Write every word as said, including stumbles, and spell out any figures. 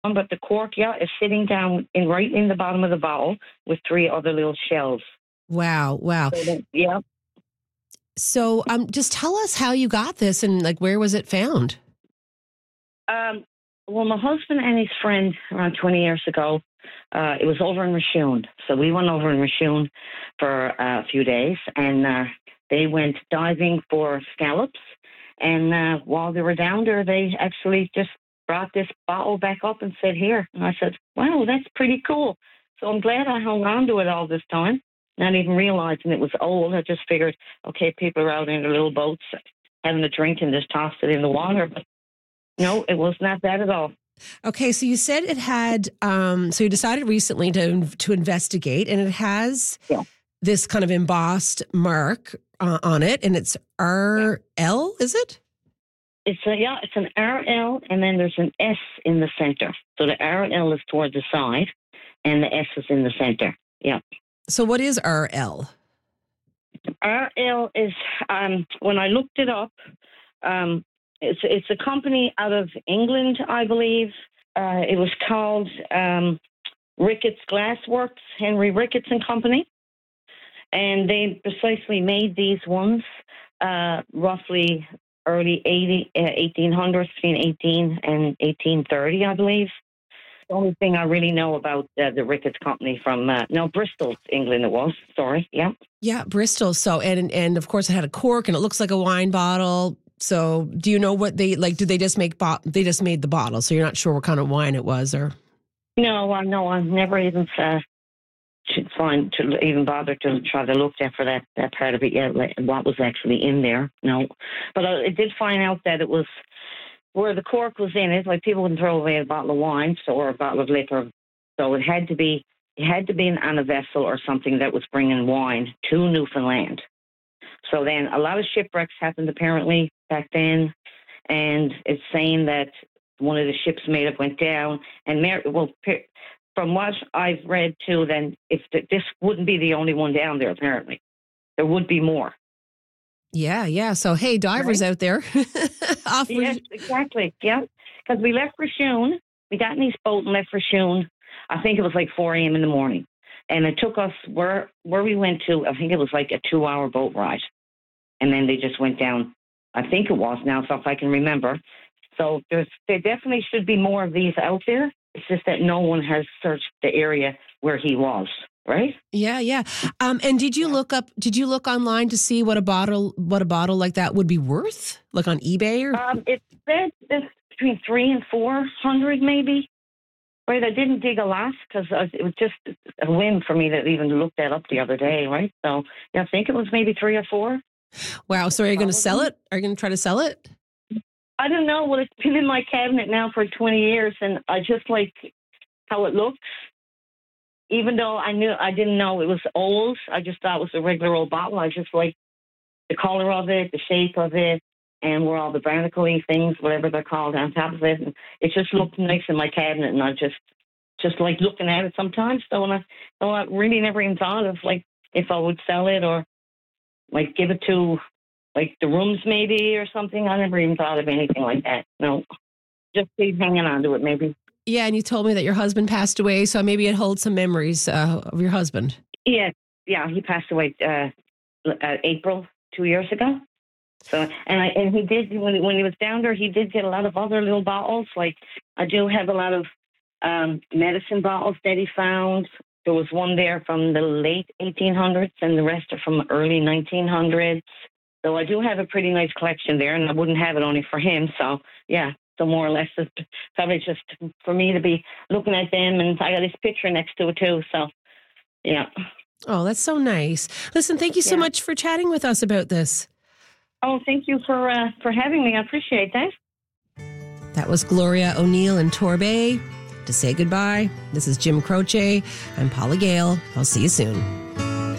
But the cork, yeah, is sitting down in right in the bottom of the bottle with three other little shells. Wow, wow. So then, yeah. So um, just tell us how you got this and like where was it found? Um, well, my husband and his friend around twenty years ago, uh, it was over in Rashun. So we went over in Rashun for uh, a few days, and uh, they went diving for scallops. And uh, while they were down there, they actually just brought this bottle back up and said, here. And I said, wow, that's pretty cool. So I'm glad I hung on to it all this time, not even realizing it was old. I just figured, okay, people are out in their little boats having a drink and just tossed it in the water. But no, it was not that at all. Okay, so you said it had, um, so you decided recently to to investigate, and it has Yeah. this kind of embossed mark uh, on it, and it's R L, is it? It's a, yeah, it's an R L, and then there's an S in the center. So the R L is toward the side, and the S is in the center. Yeah. So what is R L? R L is, um, when I looked it up, um, it's it's a company out of England, I believe. Uh, it was called um, Ricketts Glassworks, Henry Ricketts and Company. And they precisely made these ones uh, roughly early eighty, uh, eighteen hundreds, between eighteen and eighteen thirty, I believe. The only thing I really know about uh, the Ricketts Company from, uh, no, Bristol, England it was, sorry, yeah. Yeah, Bristol. So, and and of course it had a cork and it looks like a wine bottle. So do you know what they, like, do they just make, bo- they just made the bottle, so you're not sure what kind of wine it was, or? No, I no, I've never even uh, to find, to even bother to try to look there for that, that part of it yet, like, what was actually in there, no. But I, I did find out that it was, where the cork was in it, like people wouldn't throw away a bottle of wine so, or a bottle of liquor. So it had to be, it had to be on a vessel or something that was bringing wine to Newfoundland. So then a lot of shipwrecks happened apparently back then, and it's saying that one of the ships made it went down. And Mar- well, from what I've read too, then if the, this wouldn't be the only one down there. Apparently, there would be more. Yeah, yeah. So hey, divers right out there, off. Yes, exactly. Yeah, because we left Rashun, we got in this boat and left Rashun. I think it was like four a.m. in the morning, and it took us where where we went to. I think it was like a two-hour boat ride, and then they just went down. I think it was now, so if I can remember. So there's there definitely should be more of these out there. It's just that no one has searched the area where he was. Right? Yeah, yeah. Um, and did you look up? Did you look online to see what a bottle, what a bottle like that would be worth, like on eBay or? Um, it said this between three and four hundred, maybe. Right? I didn't dig a lot because it was just a whim for me to even look that up the other day. Right? So yeah, I think it was maybe three or four. Wow. So are you going to sell it? Are you going to try to sell it? I don't know. Well, it's been in my cabinet now for twenty years, and I just like how it looks. Even though I knew I didn't know it was old, I just thought it was a regular old bottle. I just like the color of it, the shape of it, and where all the barnacle-y things, whatever they're called, on top of it. And it just looked nice in my cabinet, and I just just like looking at it sometimes. So when I, so I really never even thought of like if I would sell it or like give it to like the rooms maybe or something. I never even thought of anything like that. No, just keep hanging on to it maybe. Yeah, and you told me that your husband passed away, so maybe it holds some memories uh, of your husband. Yeah, yeah, he passed away uh, uh, April two years ago. So, and I and he did when when he was down there, he did get a lot of other little bottles. Like I do have a lot of um, medicine bottles that he found. There was one there from the late eighteen hundreds, and the rest are from early nineteen hundreds. So I do have a pretty nice collection there, and I wouldn't have it only for him. So yeah. So more or less, it's probably just for me to be looking at them, and I got his picture next to it too. So, yeah. Oh, that's so nice. Listen, thank you so yeah. much for chatting with us about this. Oh, thank you for uh, for having me. I appreciate that. That was Gloria O'Neill in Torbay. To say goodbye, this is Jim Croce. I'm Paula Gale. I'll see you soon.